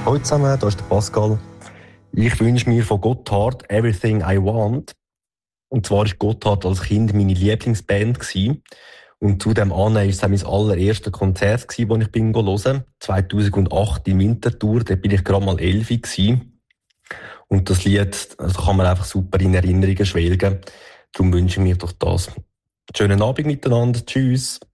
Hallo zusammen, hier ist der Pascal. Ich wünsche mir von Gotthard «Everything I Want». Und zwar war Gotthard als Kind meine Lieblingsband gewesen. Und zu dem an war es mein allererstes Konzert gewesen, das ich hören. 2008 in Winterthur, da bin ich gerade mal 11 gewesen. Und das Lied, also kann man einfach super in Erinnerungen schwelgen. Darum wünsche ich mir doch das. Schönen Abend miteinander. Tschüss.